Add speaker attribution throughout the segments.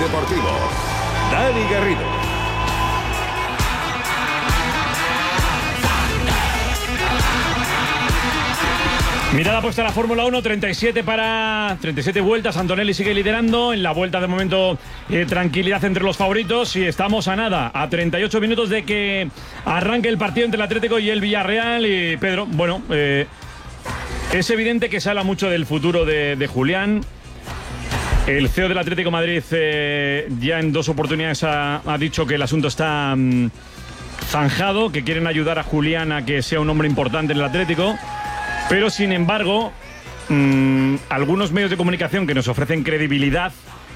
Speaker 1: Deportivo. Dani Garrido.
Speaker 2: Mirada puesta a la Fórmula 1, 37 vueltas. Antonelli sigue liderando. En la vuelta, de momento, tranquilidad entre los favoritos. Y estamos a nada, a 38 minutos de que arranque el partido entre el Atlético y el Villarreal. Y Pedro, bueno, es evidente que se habla mucho del futuro de Julián. El CEO del Atlético de Madrid ya en 2 oportunidades ha dicho que el asunto está zanjado, que quieren ayudar a Julián a que sea un hombre importante en el Atlético. Pero, sin embargo, algunos medios de comunicación que nos ofrecen credibilidad,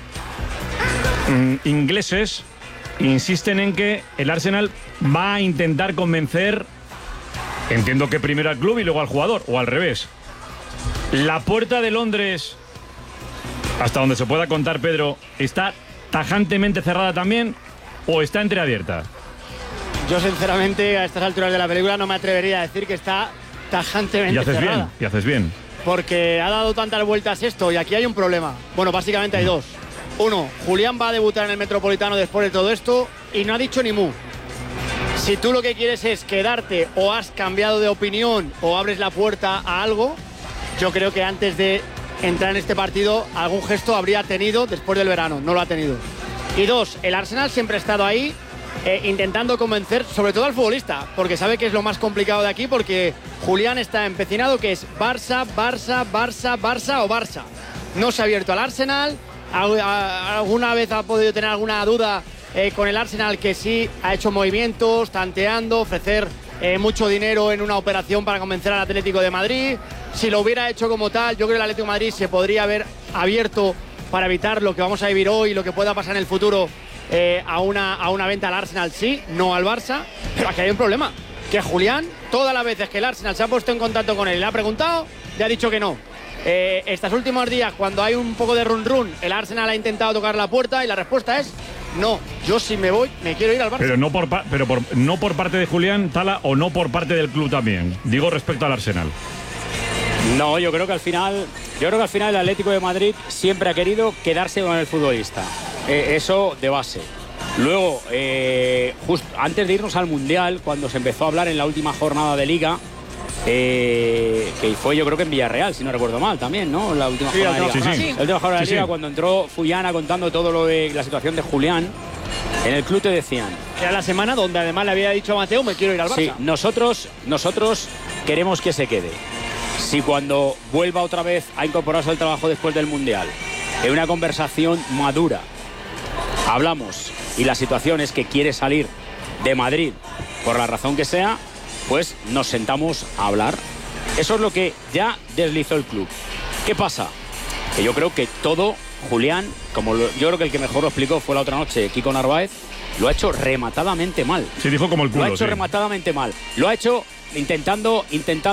Speaker 2: ingleses, insisten en que el Arsenal va a intentar convencer, entiendo que primero al club y luego al jugador, o al revés. La puerta de Londres, hasta donde se pueda contar, Pedro, ¿está tajantemente cerrada también o está entreabierta?
Speaker 3: Yo, sinceramente, a estas alturas de la película no me atrevería a decir que está tajantemente cerrada.
Speaker 2: Y haces bien.
Speaker 3: Porque ha dado tantas vueltas esto y aquí hay un problema. Bueno, básicamente hay dos. Uno, Julián va a debutar en el Metropolitano después de todo esto y no ha dicho ni mu. Si tú lo que quieres es quedarte o has cambiado de opinión o abres la puerta a algo, yo creo que antes de entrar en este partido algún gesto habría tenido después del verano. No lo ha tenido. Y dos, el Arsenal siempre ha estado ahí intentando convencer sobre todo al futbolista, porque sabe que es lo más complicado de aquí, porque Julián está empecinado que es Barça, Barça, Barça, Barça o Barça. No se ha abierto al Arsenal. ¿Alguna vez ha podido tener alguna duda con el Arsenal, que sí ha hecho movimientos, tanteando, ofrecer mucho dinero en una operación para convencer al Atlético de Madrid? Si lo hubiera hecho como tal, yo creo que el Atlético de Madrid se podría haber abierto para evitar lo que vamos a vivir hoy y lo que pueda pasar en el futuro, a una venta al Arsenal, sí, no al Barça. Pero aquí hay un problema, que Julián, todas las veces que el Arsenal se ha puesto en contacto con él y le ha preguntado, le ha dicho que no. Estos últimos días, cuando hay un poco de run, el Arsenal ha intentado tocar la puerta y la respuesta es no. Yo, si me voy, me quiero ir al Barça.
Speaker 2: Pero no por parte de Julián, Tala, o no por parte del club también. Digo, respecto al Arsenal.
Speaker 4: No, yo creo que al final el Atlético de Madrid siempre ha querido quedarse con el futbolista. Eso de base. Luego, justo antes de irnos al Mundial, cuando se empezó a hablar en la última jornada de Liga, que fue, yo creo que en Villarreal, si no recuerdo mal también, ¿no? La última jornada de Liga.
Speaker 2: Sí.
Speaker 4: La última jornada de Liga, cuando entró Fullana contando todo lo de la situación de Julián, en el club te decían.
Speaker 3: Era la semana donde además le había dicho a Mateo, me quiero ir al Barça.
Speaker 4: Sí, nosotros queremos que se quede. Si cuando vuelva otra vez a incorporarse al trabajo después del Mundial, en una conversación madura, hablamos y la situación es que quiere salir de Madrid por la razón que sea, pues nos sentamos a hablar. Eso es lo que ya deslizó el club. ¿Qué pasa? Que yo creo que todo, Julián, yo creo que el que mejor lo explicó fue la otra noche, Kiko Narváez, lo ha hecho rematadamente mal.
Speaker 2: Sí, dijo como el culo.
Speaker 4: Lo ha hecho rematadamente mal. Lo ha hecho intentando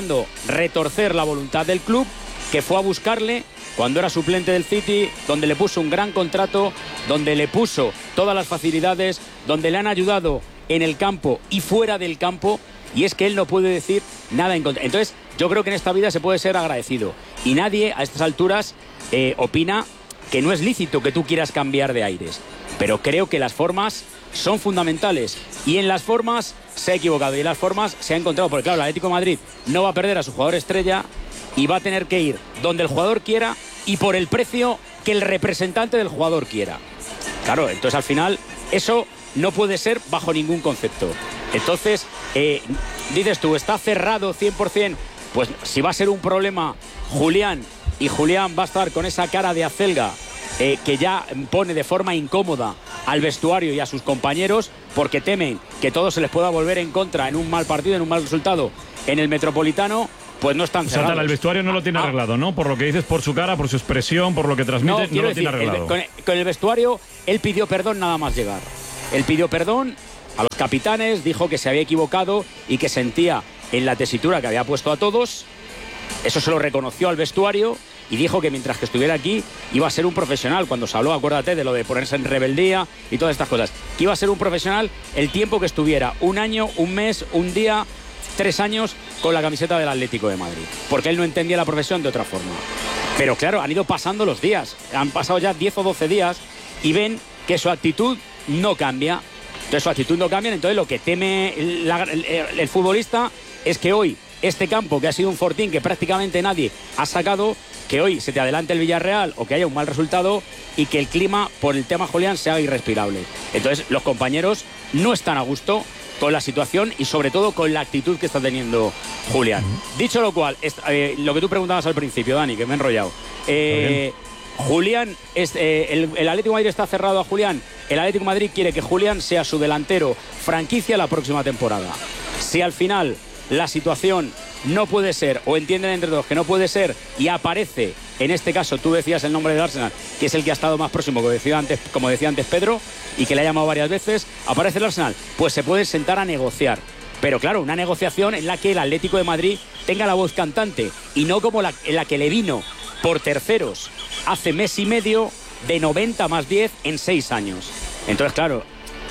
Speaker 4: retorcer la voluntad del club, que fue a buscarle cuando era suplente del City, donde le puso un gran contrato, donde le puso todas las facilidades, donde le han ayudado en el campo y fuera del campo, y es que él no puede decir nada en contra. Entonces, yo creo que en esta vida se puede ser agradecido, y nadie a estas alturas opina que no es lícito que tú quieras cambiar de aires, pero creo que las formas son fundamentales, y en las formas se ha equivocado y en las formas se ha encontrado, porque claro, el Atlético de Madrid no va a perder a su jugador estrella y va a tener que ir donde el jugador quiera y por el precio que el representante del jugador quiera. Claro, entonces al final eso no puede ser bajo ningún concepto. Entonces, dices tú, ¿está cerrado 100%? Pues si va a ser un problema Julián, y Julián va a estar con esa cara de acelga que ya pone de forma incómoda al vestuario y a sus compañeros, porque temen que todo se les pueda volver en contra en un mal partido, en un mal resultado en el Metropolitano, pues no están cerrados.
Speaker 2: El vestuario no lo tiene arreglado, ¿no? Por lo que dices, por su cara, por su expresión, por lo que transmite, no lo tiene arreglado.
Speaker 4: Con el vestuario, él pidió perdón nada más llegar. Él pidió perdón a los capitanes, dijo que se había equivocado y que sentía en la tesitura que había puesto a todos. Eso se lo reconoció al vestuario y dijo que mientras que estuviera aquí iba a ser un profesional. Cuando se habló, acuérdate, de lo de ponerse en rebeldía y todas estas cosas, que iba a ser un profesional el tiempo que estuviera, 1 año, 1 mes, 1 día, 3 años con la camiseta del Atlético de Madrid, porque él no entendía la profesión de otra forma. Pero claro, han ido pasando los días, han pasado ya 10 o 12 días y ven que su actitud no cambia. Entonces su actitud no cambia, entonces lo que teme el futbolista es que hoy este campo, que ha sido un fortín que prácticamente nadie ha sacado, que hoy se te adelante el Villarreal o que haya un mal resultado y que el clima por el tema Julián sea irrespirable. Entonces los compañeros no están a gusto con la situación y sobre todo con la actitud que está teniendo Julián. Dicho lo cual, lo que tú preguntabas al principio, Dani, que me he enrollado. Julián, el Atlético de Madrid está cerrado a Julián. El Atlético de Madrid quiere que Julián sea su delantero franquicia la próxima temporada. Si al final la situación no puede ser, o entienden entre todos que no puede ser, y aparece, en este caso tú decías el nombre del Arsenal, que es el que ha estado más próximo, como decía antes Pedro, y que le ha llamado varias veces, aparece el Arsenal, pues se pueden sentar a negociar. Pero claro, una negociación en la que el Atlético de Madrid tenga la voz cantante, y no como en la que le vino por terceros hace mes y medio, de 90 más 10 en 6 años. Entonces, claro,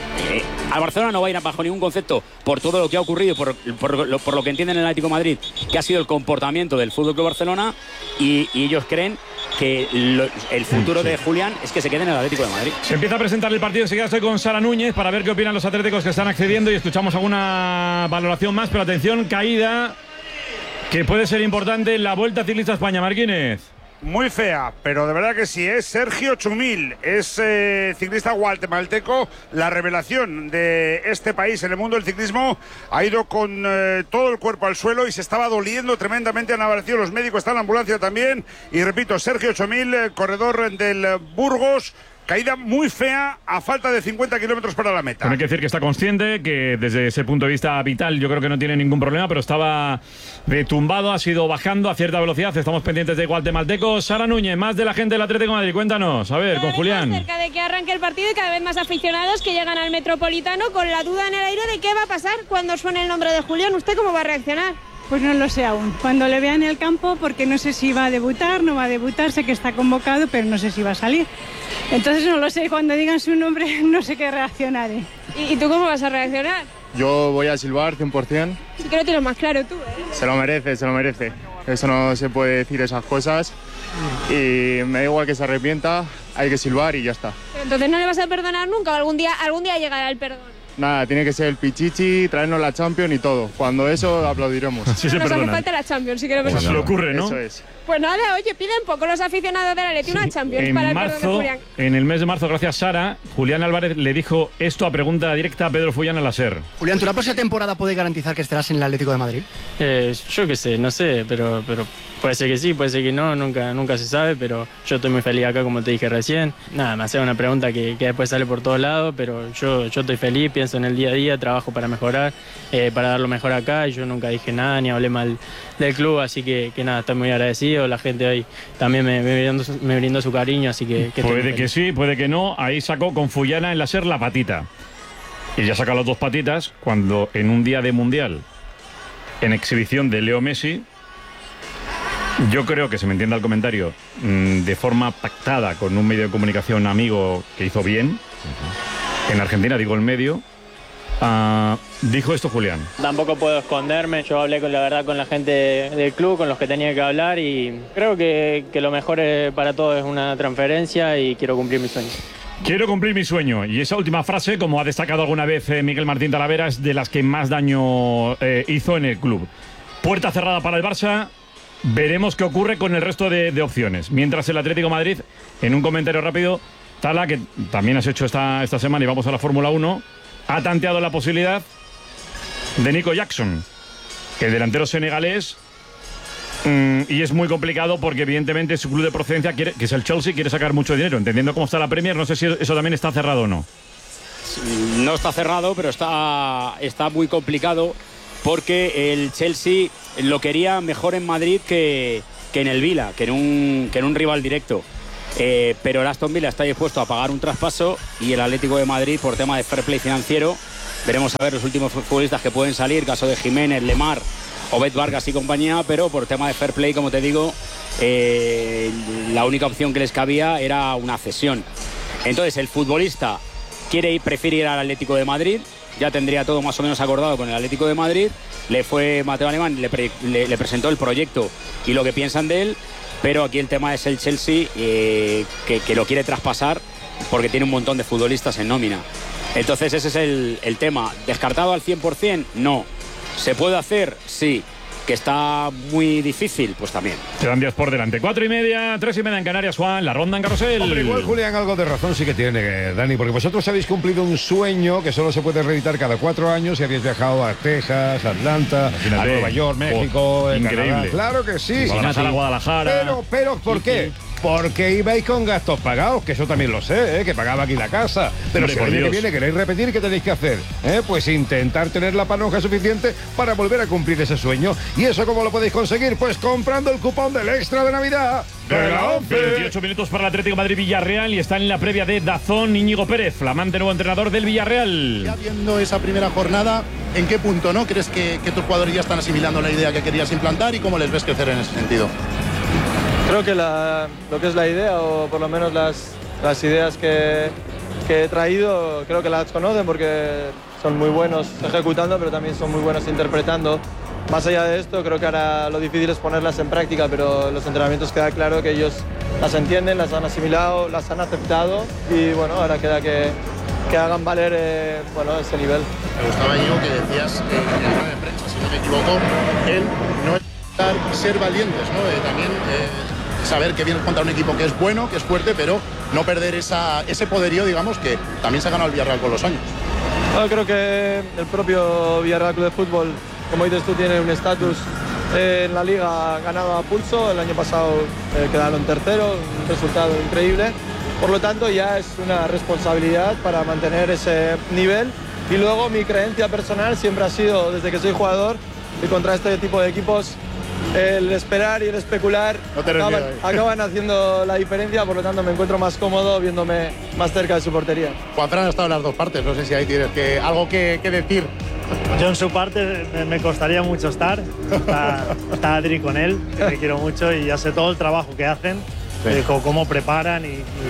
Speaker 4: al Barcelona no va a ir bajo ningún concepto por todo lo que ha ocurrido, por lo que entienden en el Atlético de Madrid, que ha sido el comportamiento del Fútbol Club Barcelona, y ellos creen que el futuro de Julián es que se quede en el Atlético de Madrid.
Speaker 2: Se empieza a presentar el partido, enseguida estoy con Sara Núñez para ver qué opinan los atléticos que están accediendo y escuchamos alguna valoración más, pero atención, caída que puede ser importante en la Vuelta Ciclista a España. Marquínez.
Speaker 5: Muy fea, pero de verdad que sí, es Sergio Chumil, es ciclista guatemalteco, la revelación de este país en el mundo del ciclismo. Ha ido con todo el cuerpo al suelo y se estaba doliendo tremendamente, han aparecido los médicos, está en la ambulancia también, y repito, Sergio Chumil, corredor del Burgos. Caída muy fea a falta de 50 kilómetros para la meta.
Speaker 2: Hay que decir que está consciente, que desde ese punto de vista vital yo creo que no tiene ningún problema, pero estaba tumbado, ha sido bajando a cierta velocidad. Estamos pendientes de guatemalteco. Sara Núñez, más de la gente del Atlético de Madrid, cuéntanos, a ver, con Julián.
Speaker 6: Más cerca de que arranque el partido y cada vez más aficionados que llegan al Metropolitano con la duda en el aire de qué va a pasar cuando suene el nombre de Julián. ¿Usted cómo va a reaccionar?
Speaker 7: Pues no lo sé aún. Cuando le vea en el campo, porque no sé si va a debutar, no va a debutar, sé que está convocado, pero no sé si va a salir. Entonces no lo sé, cuando digan su nombre no sé qué reaccionaré.
Speaker 6: ¿Y tú cómo vas a reaccionar?
Speaker 8: Yo voy a silbar 100%.
Speaker 6: Sí que lo tienes más claro tú, ¿eh?
Speaker 8: Se lo merece, se lo merece. Eso no se puede decir esas cosas. Y me da igual que se arrepienta, hay que silbar y ya está.
Speaker 6: Pero entonces no le vas a perdonar nunca, o algún día llegará el perdón.
Speaker 8: Nada, tiene que ser el Pichichi, traernos la Champions y todo. Cuando eso aplaudiremos.
Speaker 2: Sí, se
Speaker 6: Nos hace
Speaker 2: perdona.
Speaker 6: falta la Champions, sí que lo
Speaker 2: Pues se le ocurre, ¿no?
Speaker 8: Eso es.
Speaker 6: Pues nada, oye, piden poco los aficionados del Atleti una Champions
Speaker 2: En
Speaker 6: para el perdón de
Speaker 2: marzo,
Speaker 6: Julián.
Speaker 2: en el mes de marzo, gracias Sara, Julián Álvarez le dijo esto a pregunta directa a Pedro Fullán al SER.
Speaker 9: Julián, ¿tú la próxima temporada puedes garantizar que estarás en el Atlético de Madrid?
Speaker 10: Yo qué sé, no sé, pero puede ser que sí, puede ser que no, nunca se sabe, pero yo estoy muy feliz acá, como te dije recién. Nada, me hace una pregunta que después sale por todos lados, pero yo estoy feliz, pienso en el día a día, trabajo para mejorar, para dar lo mejor acá, y yo nunca dije nada ni hablé mal del club, así que nada, estoy muy agradecido. La gente hoy también me brindó su cariño, así que
Speaker 2: puede que sí, puede que no. Ahí sacó con Fullana en la SER la patita. Y ya saca las dos patitas cuando en un día de Mundial, en exhibición de Leo Messi, yo creo que se me entienda el comentario, de forma pactada con un medio de comunicación amigo que hizo bien, en Argentina, digo el medio, dijo esto Julián.
Speaker 10: Tampoco puedo esconderme, yo hablé con la gente del club, con los que tenía que hablar, y creo que lo mejor para todos es una transferencia y quiero cumplir mi sueño.
Speaker 2: Quiero cumplir mi sueño. Y esa última frase, como ha destacado alguna vez Miguel Martín Talavera, es de las que más daño hizo en el club. Puerta cerrada para el Barça. Veremos qué ocurre con el resto de opciones. Mientras el Atlético de Madrid, en un comentario rápido, Tala, que también has hecho esta semana y vamos a la Fórmula 1, ha tanteado la posibilidad de Nico Jackson, el delantero senegalés, y es muy complicado porque evidentemente su club de procedencia, que es el Chelsea, quiere sacar mucho dinero. Entendiendo cómo está la Premier, no sé si eso también está cerrado o no.
Speaker 4: No está cerrado, pero está muy complicado porque el Chelsea lo quería mejor en Madrid que en el Vila, que en un rival directo. Pero el Aston Villa está dispuesto a pagar un traspaso y el Atlético de Madrid, por tema de fair play financiero, veremos a ver los últimos futbolistas que pueden salir, caso de Jiménez, Lemar, Obed Vargas y compañía, pero por tema de fair play, como te digo, la única opción que les cabía era una cesión. Entonces el futbolista prefiere ir al Atlético de Madrid, ya tendría todo más o menos acordado con el Atlético de Madrid, le fue Mateo Alemán, le presentó el proyecto y lo que piensan de él, pero aquí el tema es el Chelsea, que lo quiere traspasar porque tiene un montón de futbolistas en nómina. Entonces ese es el tema. ¿Descartado al 100%? No. ¿Se puede hacer? Sí. ¿Que está muy difícil? Pues también.
Speaker 2: Quedan días por delante. 4:30, 3:30 en Canarias, Juan. La ronda en Carrusel.
Speaker 1: Hombre, igual Julián algo de razón sí que tiene, Dani, porque vosotros habéis cumplido un sueño que solo se puede reeditar cada 4 años y habéis viajado a Texas, a Atlanta, a Nueva York, México,
Speaker 2: increíble.
Speaker 1: Canadá. Claro que sí.
Speaker 2: Guadalajara.
Speaker 1: Pero ¿por qué? Porque ibais con gastos pagados, que eso también lo sé, que pagaba aquí la casa. Pero si el año que viene queréis repetir, ¿qué tenéis que hacer? Pues intentar tener la panoja suficiente para volver a cumplir ese sueño. ¿Y eso cómo lo podéis conseguir? Pues comprando el cupón del Extra de Navidad de la 11.
Speaker 2: 28 minutos para el Atlético de Madrid-Villarreal y está en la previa de Dazón Íñigo Pérez, flamante nuevo entrenador del Villarreal.
Speaker 11: Ya viendo esa primera jornada, ¿en qué punto no crees que tus jugadores ya están asimilando la idea que querías implantar y cómo les ves crecer en ese sentido?
Speaker 12: Creo que lo que es la idea, o por lo menos las ideas que he traído, creo que las conocen porque son muy buenos ejecutando, pero también son muy buenos interpretando. Más allá de esto, creo que ahora lo difícil es ponerlas en práctica, pero en los entrenamientos queda claro que ellos las entienden, las han asimilado, las han aceptado y bueno, ahora queda que hagan valer ese nivel.
Speaker 11: Me gustaba, Íñigo, que decías en la rueda de prensa, si no me equivoco, él no es ser valientes, ¿no? También saber que vienes contra un equipo que es bueno, que es fuerte, pero no perder ese poderío, digamos, que también se ha ganado el Villarreal con los años.
Speaker 12: Bueno, creo que el propio Villarreal Club de Fútbol, como dices tú, tiene un estatus en la liga ganado a pulso. El año pasado quedaron terceros, un resultado increíble. Por lo tanto, ya es una responsabilidad para mantener ese nivel. Y luego mi creencia personal siempre ha sido, desde que soy jugador, y contra este tipo de equipos, el esperar y el especular acaban haciendo la diferencia, por lo tanto me encuentro más cómodo viéndome más cerca de su portería.
Speaker 11: Juanfran ha estado en las dos partes, no sé si ahí tienes algo que decir.
Speaker 13: Yo en su parte me costaría mucho estar. Está Adri con él, que me quiero mucho y ya sé todo el trabajo que hacen, cómo preparan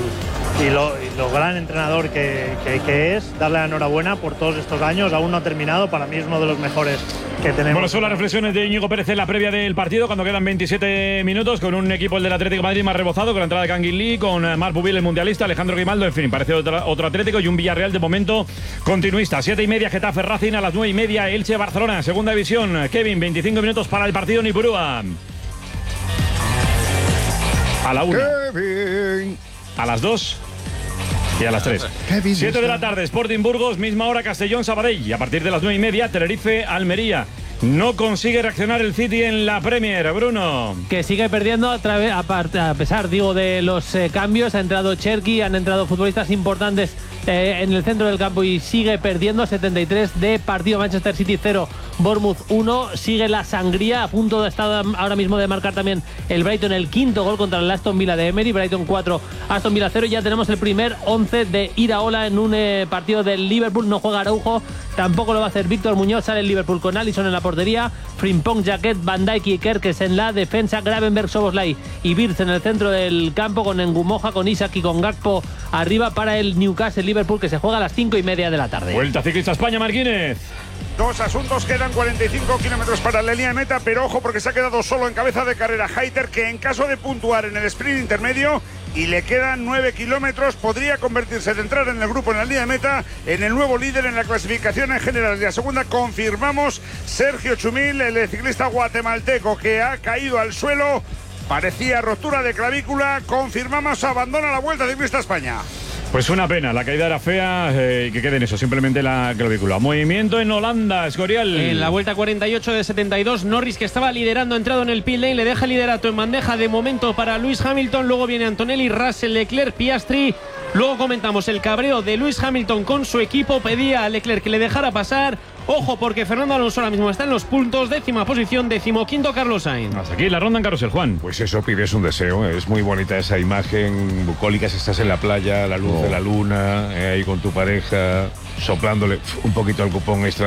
Speaker 13: y lo gran entrenador que es. Darle la enhorabuena por todos estos años, aún no ha terminado, para mí es uno de los mejores que tenemos.
Speaker 2: Bueno, son las reflexiones de Íñigo Pérez en la previa del partido, cuando quedan 27 minutos, con un equipo, el del Atlético de Madrid, más rebozado, con la entrada de Canguilí, con Marc Bubil, el mundialista, Alejandro Grimaldo, en fin, parece otro Atlético, y un Villarreal de momento continuista. 7:30, Getafe Racing, a las 9:30, Elche Barcelona, segunda división. Kevin, 25 minutos para el partido en Ipurúa. A la 1.
Speaker 1: Kevin.
Speaker 2: A las 2. Y a las 3. 7 de la tarde, Sporting Burgos, misma hora Castellón Sabadell. Y a partir de las 9:30, Tenerife Almería. No consigue reaccionar el City en la Premier, Bruno.
Speaker 14: Que sigue perdiendo a pesar, de los cambios. Ha entrado Cherki, han entrado futbolistas importantes en el centro del campo y sigue perdiendo. 73 de partido. Manchester City 0, Bournemouth 1. Sigue la sangría, a punto de estar ahora mismo de marcar también el Brighton el quinto gol contra el Aston Villa de Emery. Brighton 4, Aston Villa 0. Ya tenemos el primer 11 de Iraola en un partido del Liverpool. No juega Araujo, tampoco lo va a hacer Víctor Muñoz. Sale el Liverpool con Alisson en la portería, Frimpong, Jaquet, Van Dijk y Kerkes en la defensa, Gravenberch, Szoboszlai y Wirtz en el centro del campo, con Ngumoja, con Isak y con Gakpo arriba para el Newcastle Liverpool, que se juega a las 5:30 de la tarde.
Speaker 2: Vuelta Ciclista España, Marquínez.
Speaker 5: Dos asuntos, quedan 45 kilómetros para la línea de meta, pero ojo porque se ha quedado solo en cabeza de carrera Hayter, que en caso de puntuar en el sprint intermedio y le quedan 9 kilómetros, podría convertirse de entrar en el grupo en la línea de meta en el nuevo líder en la clasificación en general. Y la segunda, confirmamos, Sergio Chumil, el ciclista guatemalteco que ha caído al suelo, parecía rotura de clavícula, confirmamos, abandona la Vuelta Ciclista España.
Speaker 2: Pues una pena, la caída era fea y que quede en eso, simplemente la clavícula. Movimiento en Holanda, Escorial.
Speaker 15: En la vuelta 48 de 72, Norris, que estaba liderando, ha entrado en el pit lane, le deja el liderato en bandeja de momento para Lewis Hamilton. Luego viene Antonelli, Russell, Leclerc, Piastri. Luego comentamos el cabreo de Lewis Hamilton con su equipo, pedía a Leclerc que le dejara pasar. Ojo, porque Fernando Alonso ahora mismo está en los puntos, 10ª posición, 15º Carlos Sainz.
Speaker 2: Hasta aquí la ronda en Carrusel, Juan.
Speaker 1: Pues eso, pides un deseo, es muy bonita esa imagen bucólica, si estás en la playa, la luz de la luna, ahí con tu pareja, soplándole un poquito al cupón extra